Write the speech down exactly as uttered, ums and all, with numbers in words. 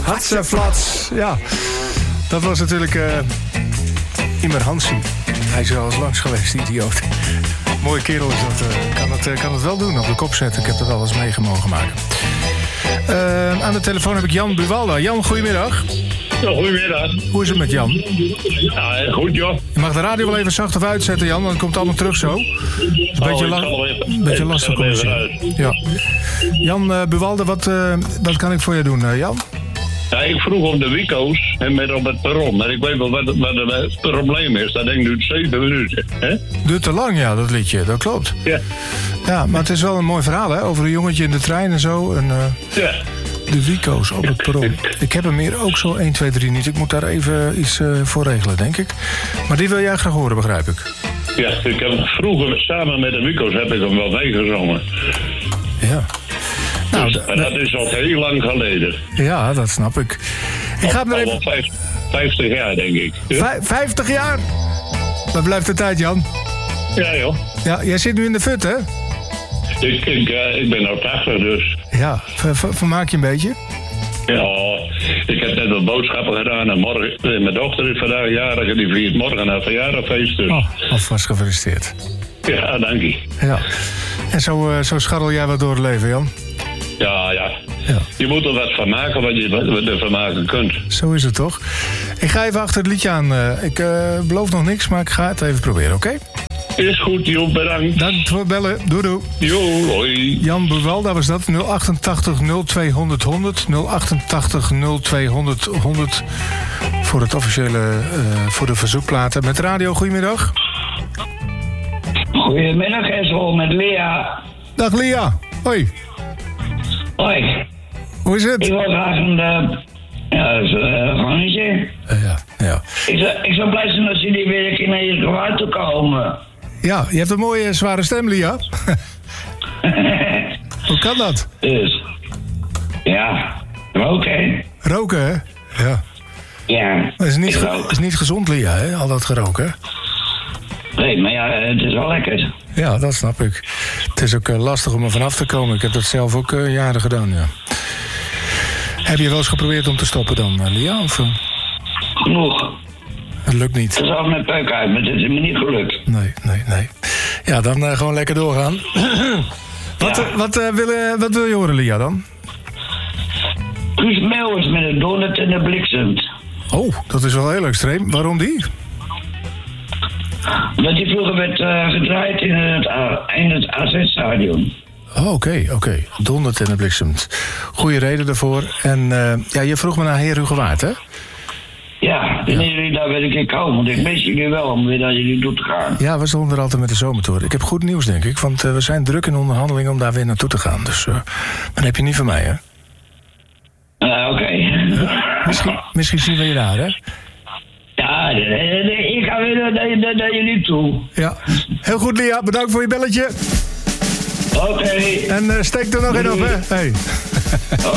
Hatseflats. Ja, dat was natuurlijk uh, Imer Hansen. Hij is er al eens langs geweest, die idioot. Mooie kerel is dat. Uh, kan, het, uh, kan het wel doen, op de kop zetten. Ik heb er wel eens mee mogen maken. Uh, aan de telefoon heb ik Jan Buwalda. Jan, goedemiddag. Ja, goedemiddag. Hoe is het met Jan? Ja, goed joh. Je mag de radio wel even zacht of uitzetten, Jan, want het komt allemaal terug zo. Een oh, beetje, la- een beetje lastig communiceren. Ja. Jan uh, Buwalda, wat, uh, wat kan ik voor je doen, uh, Jan? Ja, ik vroeg om de Wico's en met op het perron. Maar ik weet wel wat, wat het probleem is. Dat denk ik nu zeven minuten. Hè? Duurt te lang, ja, dat liedje. Dat klopt. Ja. Ja, maar het is wel een mooi verhaal, hè? Over een jongetje in de trein en zo. En, uh, ja. De Wico's op het perron. Ik heb hem hier ook zo één, twee, drie niet. Ik moet daar even iets uh, voor regelen, denk ik. Maar die wil jij graag horen, begrijp ik. Ja, ik heb vroeger samen met de Wico's heb ik hem wel meegezongen. Ja. Nou, dus, d- en dat is al heel lang geleden. Ja, dat snap ik. Ik ga hem er even... Vijf, vijftig jaar, denk ik. Ja? vijftig jaar? Dat blijft de tijd, Jan. Ja, joh. Ja, jij zit nu in de fut, hè? Ik, ik, uh, ik ben nou tachtig, dus. Ja, ver, ver, vermaak je een beetje? Ja, ik heb net wat boodschappen gedaan. En morgen, mijn dochter is vandaag jarig en die viert morgen haar verjaardagfeest. Dus. Oh, alvast gefeliciteerd. Ja, dank je. Ja. En zo, uh, zo scharrel jij wat door het leven, Jan? Ja, ja, ja. Je moet er wat van maken wat je wat ervan maken kunt. Zo is het toch? Ik ga even achter het liedje aan. Uh, ik uh, beloof nog niks, maar ik ga het even proberen, oké? Okay? Is goed, joh, bedankt. Dank voor het bellen. Doei, doei. Jo, hoi. Jan Buwalda was dat. nul achtentachtig nul tweehonderd honderd. nul achtentachtig nul tweehonderd honderd. Voor het officiële, uh, voor de verzoekplaten. Met radio, goedemiddag. Goedemiddag, Essel, met Lea. Dag, Lea. Hoi. Hoi. Hoe is het? Ik wil graag een... Uh, ja, zo, uh, gewoon niet zeggen. Uh, ja, ja. Ik zou, ik zou blij zijn als jullie weer een keer naar je gewaar toe komen. Ja, je hebt een mooie zware stem, Lia. Hoe kan dat? Dus, ja, roken. Roken, hè? Ja. Ja. Dat is niet, ge- is niet gezond, Lia, hè? Al dat geroken. Nee, maar ja, het is wel lekker. Ja, dat snap ik. Het is ook uh, lastig om er vanaf te komen. Ik heb dat zelf ook uh, jaren gedaan, ja. Heb je wel eens geprobeerd om te stoppen dan, uh, Lia? Of, uh... Genoeg. Het lukt niet. Het is al met peuk uit, maar het is me niet gelukt. Nee, nee, nee. Ja, dan uh, gewoon lekker doorgaan. wat, ja. uh, wat, uh, wil, uh, wat wil je horen, Lia, dan? Guus Meeuwis met een donut en de bliksemt. Oh, dat is wel heel extreem. Waarom die? Omdat die vroeger werd uh, gedraaid in het, uh, in het A Z-stadion. Oh, oké, okay, oké. Okay. Dondert en de bliksemt. Goeie reden daarvoor. En uh, ja, je vroeg me naar Heer Hugewaard, hè? Ja, en ja. jullie daar wil ik in komen. Want ik mis jullie wel om weer naar jullie toe te gaan. Ja, we stonden er altijd met de zomertour. Ik heb goed nieuws, denk ik. Want uh, we zijn druk in onderhandeling om daar weer naartoe te gaan. Dus uh, dan heb je niet van mij, hè? Uh, oké. Okay. Ja, misschien, misschien zien we je daar, hè? Ja, ik ga weer naar, naar, naar jullie toe. Ja, heel goed, Lia. Bedankt voor je belletje. Oké. Okay. En uh, steek er nog in op, hè? Hey. Oké.